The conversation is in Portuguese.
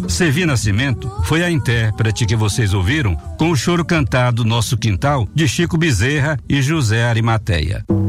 Sevi Nascimento foi a intérprete que vocês ouviram com o choro cantado Nosso Quintal, de Chico Bezerra e José Arimateia.